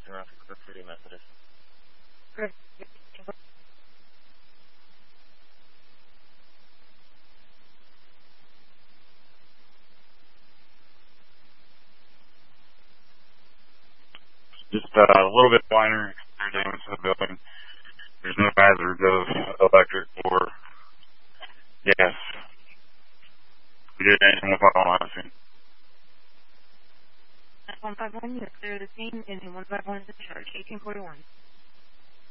Austin Rocky Brook Free Methodist. Just a little bit minor damage to the building. There's no hazard of electric or gas. We did anything with our own housing. 151, you clear the scene, engine 151 is in charge, 1841.